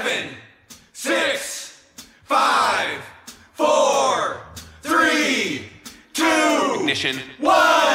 7, 6, 5, 4, 3, 2, Ignition. 1.